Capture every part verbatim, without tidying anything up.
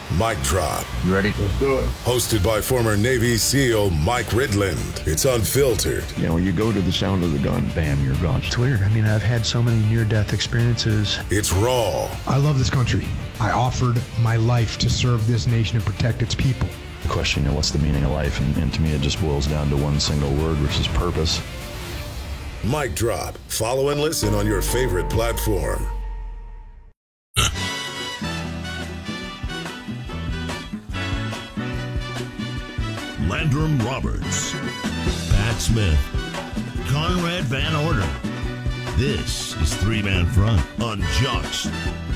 Mic Drop. You ready? Let's do it. Hosted by former Navy SEAL Mike Ridland. It's unfiltered. You know, when you go to the sound of the gun, bam, you're gone. It's weird. I mean, I've had so many near-death experiences. It's raw. I love this country. I offered my life to serve this nation and protect its people. The question, you know, what's the meaning of life? And, and to me, it just boils down to one single word, which is purpose. Mic Drop. Follow and listen on your favorite platform. Landrum Roberts, Pat Smith, Conrad Van Order. This is Three Man Front on Jocks.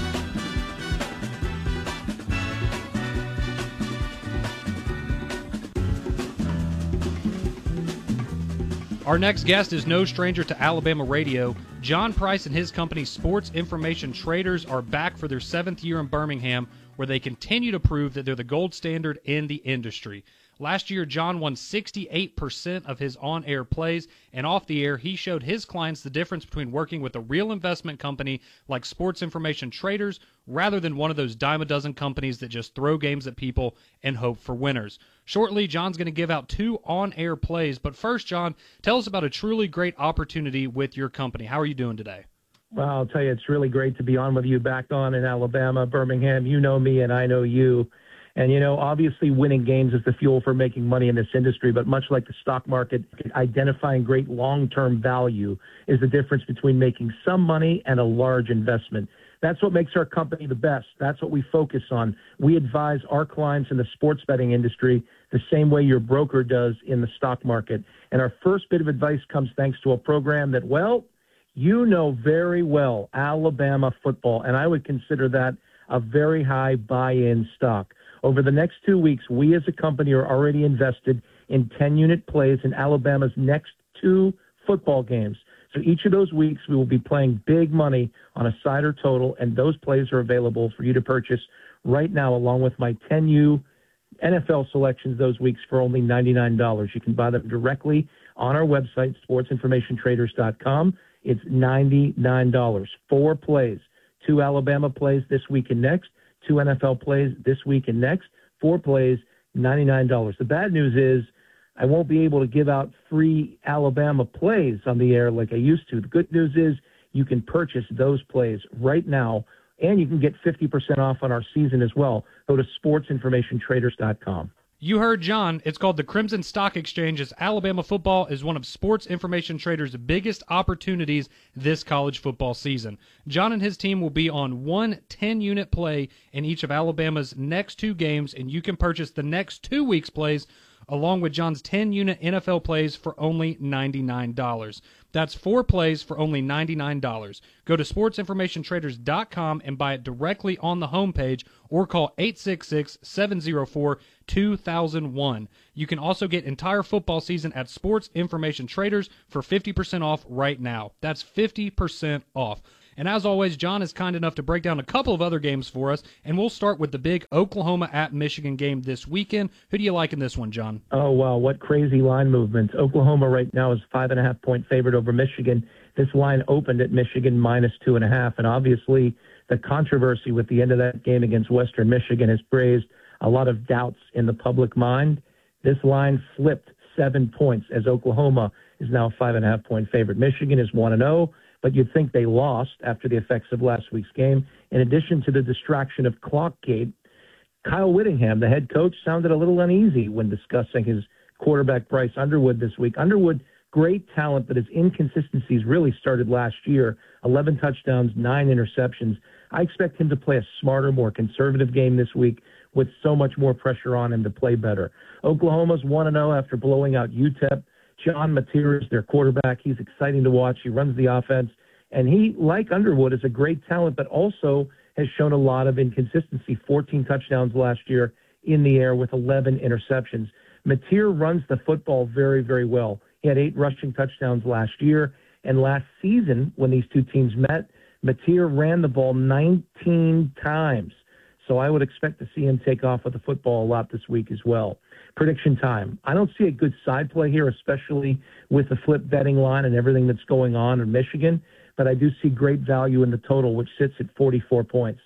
Our next guest is no stranger to Alabama radio. John Price and his company, Sports Information Traders, are back for their seventh year in Birmingham, where they continue to prove that they're the gold standard in the industry. Last year, John won sixty-eight percent of his on-air plays, and off the air, he showed his clients the difference between working with a real investment company like Sports Information Traders rather than one of those dime-a-dozen companies that just throw games at people and hope for winners. Shortly, John's going to give out two on-air plays, but first, John, tell us about a truly great opportunity with your company. How are you doing today? Well, I'll tell you, it's really great to be on with you back on in Alabama, Birmingham. You know me and I know you. And, you know, obviously winning games is the fuel for making money in this industry, but much like the stock market, identifying great long-term value is the difference between making some money and a large investment. That's what makes our company the best. That's what we focus on. We advise our clients in the sports betting industry the same way your broker does in the stock market. And our first bit of advice comes thanks to a program that, well, you know very well, Alabama football, and I would consider that a very high buy-in stock. Over the next two weeks, we as a company are already invested in ten-unit plays in Alabama's next two football games. So each of those weeks, we will be playing big money on a side or total, and those plays are available for you to purchase right now, along with my ten U N F L selections those weeks for only ninety-nine dollars. You can buy them directly on our website, sports information traders dot com. It's ninety-nine dollars. Four plays, two Alabama plays this week and next, two N F L plays this week and next, four plays, ninety-nine dollars. The bad news is I won't be able to give out free Alabama plays on the air like I used to. The good news is you can purchase those plays right now, and you can get fifty percent off on our season as well. Go to sports information traders dot com. You heard John. It's called the Crimson Stock Exchange, as Alabama football is one of Sports Information Traders' biggest opportunities this college football season. John and his team will be on one ten-unit play in each of Alabama's next two games, and you can purchase the next two weeks' plays along with John's ten-unit N F L plays for only ninety-nine dollars. That's four plays for only ninety-nine dollars. Go to sports information traders dot com and buy it directly on the homepage or call eight six six, seven zero four, two thousand one. You can also get entire football season at Sports Information Traders for fifty percent off right now. That's fifty percent off. And as always, John is kind enough to break down a couple of other games for us, and we'll start with the big Oklahoma at Michigan game this weekend. Who do you like in this one, John? Oh, wow, what crazy line movements. Oklahoma right now is five and a half point favorite over Michigan. This line opened at Michigan minus two and a half, and obviously the controversy with the end of that game against Western Michigan has raised a lot of doubts in the public mind. This line flipped seven points as Oklahoma is now a five and a half point favorite. Michigan is one and oh. But you'd think they lost after the effects of last week's game. In addition to the distraction of Clockgate, Kyle Whittingham, the head coach, sounded a little uneasy when discussing his quarterback Bryce Underwood this week. Underwood, great talent, but his inconsistencies really started last year. eleven touchdowns, nine interceptions. I expect him to play a smarter, more conservative game this week with so much more pressure on him to play better. Oklahoma's one and oh after blowing out U T E P. John Mateer is their quarterback. He's exciting to watch. He runs the offense. And he, like Underwood, is a great talent, but also has shown a lot of inconsistency. fourteen touchdowns last year in the air with eleven interceptions. Mateer runs the football very, very well. He had eight rushing touchdowns last year. And last season, when these two teams met, Mateer ran the ball nineteen times. So I would expect to see him take off with the football a lot this week as well. Prediction time. I don't see a good side play here, especially with the flip betting line and everything that's going on in Michigan, but I do see great value in the total, which sits at forty-four points.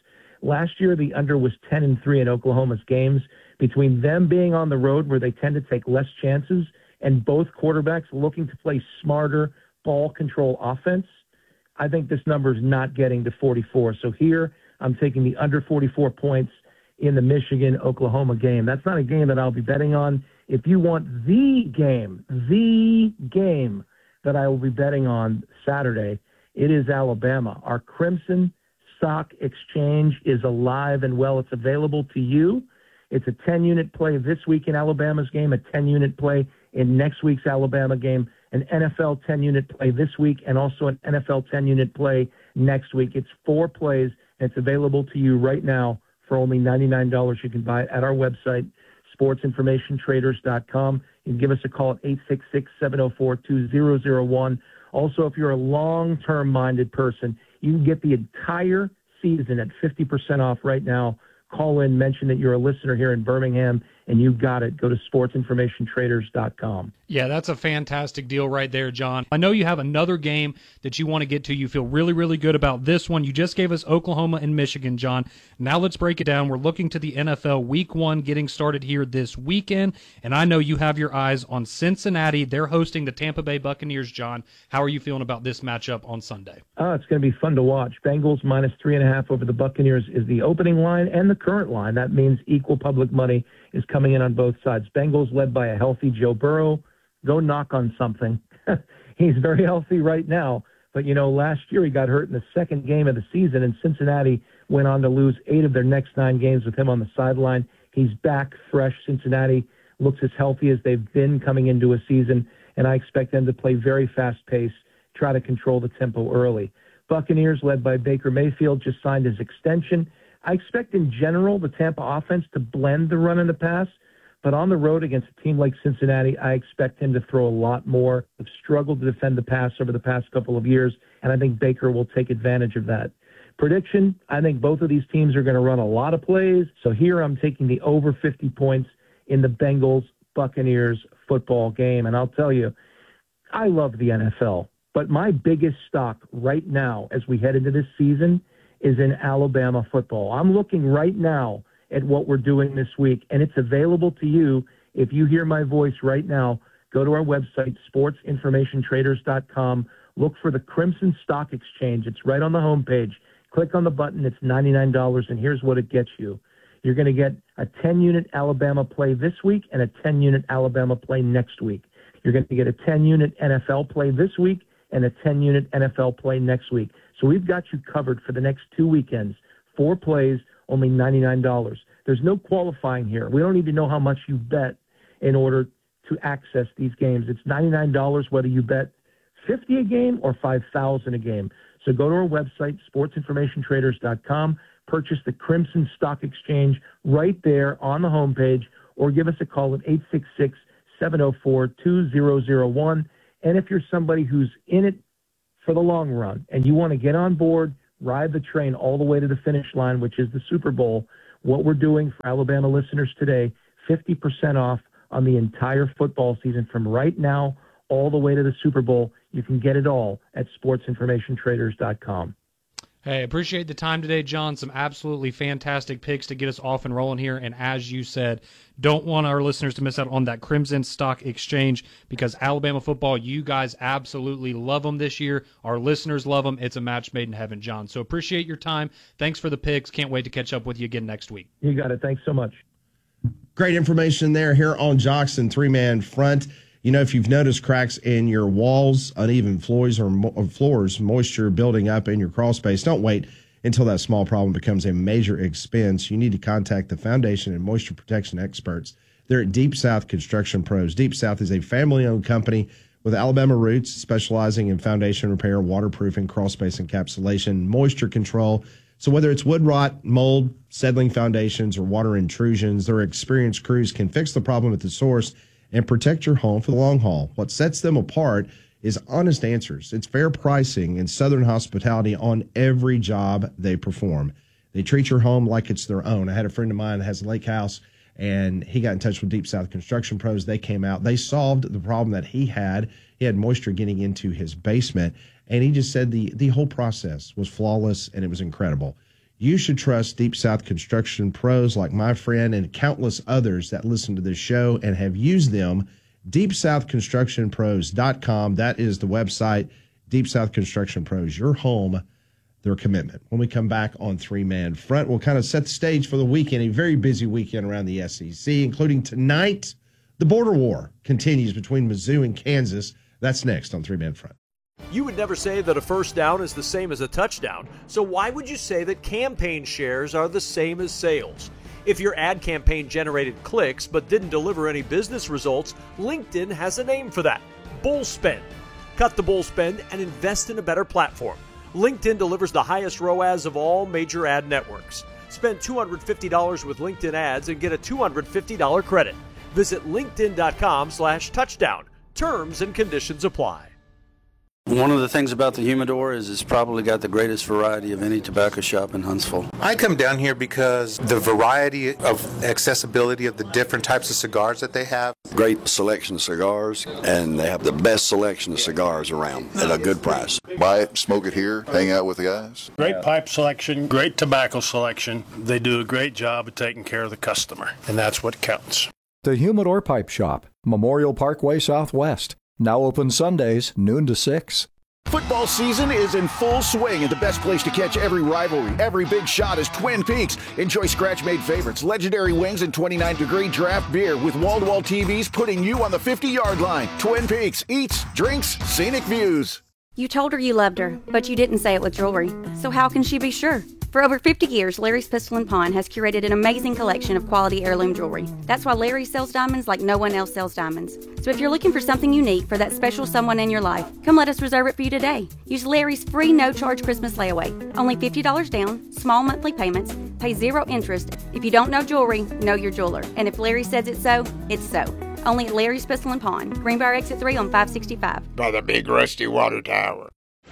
Last year, the under was ten and three in Oklahoma's games. Between them being on the road where they tend to take less chances and both quarterbacks looking to play smarter ball control offense, I think this number is not getting to forty-four. So here, I'm taking the under forty-four points in the Michigan-Oklahoma game. That's not a game that I'll be betting on. If you want the game, the game that I will be betting on Saturday, it is Alabama. Our Crimson Stock Exchange is alive and well. It's available to you. It's a ten-unit play this week in Alabama's game, a ten-unit play in next week's Alabama game, an N F L ten-unit play this week, and also an N F L ten-unit play next week. It's four plays, and it's available to you right now for only ninety-nine dollars. You can buy it at our website, sports information traders dot com. You can give us a call at eight six six, seven oh four, two oh oh one. Also, if you're a long-term minded person, you can get the entire season at fifty percent off right now. Call in, mention that you're a listener here in Birmingham, and you've got it. Go to sports information traders dot com. Yeah, that's a fantastic deal right there, John. I know you have another game that you want to get to. You feel really, really good about this one. You just gave us Oklahoma and Michigan, John. Now let's break it down. We're looking to the N F L Week one getting started here this weekend, and I know you have your eyes on Cincinnati. They're hosting the Tampa Bay Buccaneers, John. How are you feeling about this matchup on Sunday? Oh, it's going to be fun to watch. Bengals minus three and a half over the Buccaneers is the opening line and the current line. That means equal public money is coming in on both sides. Bengals led by a healthy Joe Burrow. Go knock on something. He's very healthy right now. But, you know, last year he got hurt in the second game of the season, and Cincinnati went on to lose eight of their next nine games with him on the sideline. He's back fresh. Cincinnati looks as healthy as they've been coming into a season, and I expect them to play very fast-paced, try to control the tempo early. Buccaneers, led by Baker Mayfield, just signed his extension. I expect in general the Tampa offense to blend the run and the pass, but on the road against a team like Cincinnati, I expect him to throw a lot more. They've struggled to defend the pass over the past couple of years, and I think Baker will take advantage of that. Prediction, I think both of these teams are going to run a lot of plays, so here I'm taking the over fifty points in the Bengals-Buccaneers football game, and I'll tell you, I love the N F L, but my biggest stock right now as we head into this season is in Alabama football. I'm looking right now at what we're doing this week, and it's available to you. If you hear my voice right now, go to our website, sports information traders dot com. Look for the Crimson Stock Exchange. It's right on the homepage. Click on the button. It's ninety-nine dollars, and here's what it gets you. You're going to get a ten-unit Alabama play this week and a ten-unit Alabama play next week. You're going to get a ten-unit N F L play this week and a ten-unit N F L play next week. So we've got you covered for the next two weekends. Four plays, only ninety-nine dollars. There's no qualifying here. We don't need to know how much you bet in order to access these games. It's ninety-nine dollars whether you bet fifty a game or five thousand a game. So go to our website, sports information traders dot com, purchase the Crimson Stock Exchange right there on the homepage, or give us a call at eight six six, seven oh four, two oh oh one. And if you're somebody who's in it for the long run and you want to get on board, ride the train all the way to the finish line, which is the Super Bowl, what we're doing for Alabama listeners today, fifty percent off on the entire football season from right now all the way to the Super Bowl. You can get it all at sports information traders dot com. Hey, appreciate the time today, John. Some absolutely fantastic picks to get us off and rolling here. And as you said, don't want our listeners to miss out on that Crimson Stock Exchange because Alabama football, you guys absolutely love them this year. Our listeners love them. It's a match made in heaven, John. So appreciate your time. Thanks for the picks. Can't wait to catch up with you again next week. You got it. Thanks so much. Great information there here on Joxton three-man front. You know, if you've noticed cracks in your walls, uneven floors, or, mo- or floors, moisture building up in your crawl space, don't wait until that small problem becomes a major expense. You need to contact the foundation and moisture protection experts. They're at Deep South Construction Pros. Deep South is a family-owned company with Alabama roots, specializing in foundation repair, waterproofing, crawl space encapsulation, moisture control. So whether it's wood rot, mold, settling foundations, or water intrusions, their experienced crews can fix the problem at the source and protect your home for the long haul. What sets them apart is honest answers. It's fair pricing and Southern hospitality on every job they perform. They treat your home like it's their own. I had a friend of mine that has a lake house, and he got in touch with Deep South Construction Pros. They came out. They solved the problem that he had. He had moisture getting into his basement, and he just said the, the whole process was flawless, and it was incredible. You should trust Deep South Construction pros like my friend and countless others that listen to this show and have used them. deep south construction pros dot com. That is the website. Deep South Construction Pros, your home, their commitment. When we come back on Three Man Front, we'll kind of set the stage for the weekend, a very busy weekend around the S E C, including tonight. The border war continues between Mizzou and Kansas. That's next on Three Man Front. You would never say that a first down is the same as a touchdown, so why would you say that campaign shares are the same as sales? If your ad campaign generated clicks but didn't deliver any business results, LinkedIn has a name for that: bull spend. Cut the bull spend and invest in a better platform. LinkedIn delivers the highest R O A S of all major ad networks. Spend two hundred fifty dollars with LinkedIn ads and get a two hundred fifty dollars credit. Visit linkedin.com slash touchdown. Terms and conditions apply. One of the things about the Humidor is it's probably got the greatest variety of any tobacco shop in Huntsville. I come down here because the variety of accessibility of the different types of cigars that they have. Great selection of cigars, and they have the best selection of cigars around at a good price. Buy it, smoke it here, hang out with the guys. Great pipe selection, great tobacco selection. They do a great job of taking care of the customer, and that's what counts. The Humidor Pipe Shop, Memorial Parkway Southwest. Now open Sundays, noon to six. Football season is in full swing, and the best place to catch every rivalry, every big shot is Twin Peaks. Enjoy scratch-made favorites, legendary wings, and twenty-nine degree draft beer with wall-to-wall T Vs putting you on the fifty-yard line. Twin Peaks, eats, drinks, scenic views. You told her you loved her, but you didn't say it with jewelry. So how can she be sure? For over fifty years, Larry's Pistol and Pawn has curated an amazing collection of quality heirloom jewelry. That's why Larry sells diamonds like no one else sells diamonds. So if you're looking for something unique for that special someone in your life, come let us reserve it for you today. Use Larry's free no-charge Christmas layaway. Only fifty dollars down, small monthly payments, pay zero interest. If you don't know jewelry, know your jeweler. And if Larry says it's so, it's so. Only at Larry's Pistol and Pawn, Greenbrier Exit three on five sixty-five. By the big rusty water tower.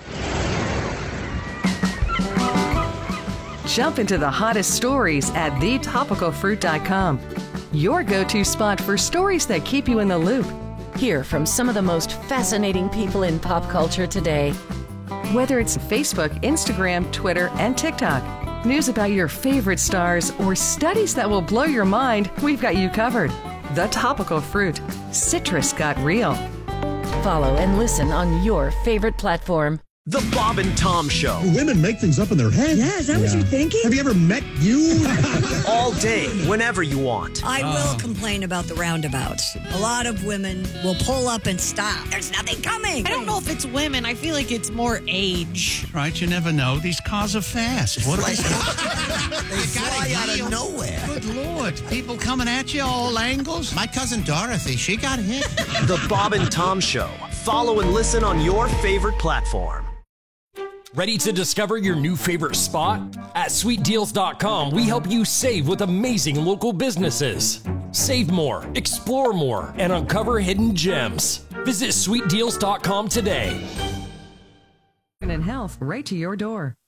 Jump into the hottest stories at the topical fruit dot com. Your go-to spot for stories that keep you in the loop. Hear from some of the most fascinating people in pop culture today. Whether it's Facebook, Instagram, Twitter, and TikTok, news about your favorite stars, or studies that will blow your mind, we've got you covered. The Topical Fruit. Citrus got real. Follow and listen on your favorite platform. The Bob and Tom Show. Women make things up in their head. Yeah, is that yeah. what you're thinking? Have you ever met you? All day, whenever you want. I uh. will complain about the roundabouts. A lot of women will pull up and stop. There's nothing coming. I don't know if it's women. I feel like it's more age. Right, you never know. These cars are fast. What like, they fly out of nowhere. Good Lord. People coming at you all angles. My cousin Dorothy, she got hit. The Bob and Tom Show. Follow and listen on your favorite platform. Ready to discover your new favorite spot? At sweet deals dot com, we help you save with amazing local businesses. Save more, explore more, and uncover hidden gems. Visit sweet deals dot com today. And health right to your door.